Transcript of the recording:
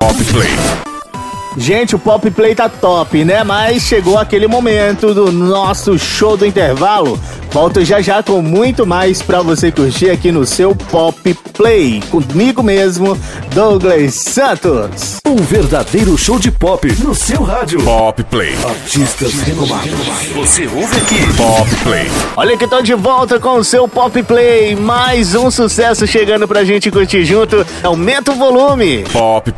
Pop Play. Gente, o Pop Play tá top, né? Mas chegou aquele momento do nosso show do intervalo. Volto já já com muito mais pra você curtir aqui no seu Pop Play. Comigo mesmo, Douglas Santos. Um verdadeiro show de pop no seu rádio. Pop Play. Artistas renomados. Você ouve aqui. Pop Play. Olha que tô de volta com o seu Pop Play. Mais um sucesso chegando pra gente curtir junto. Aumenta o volume. Pop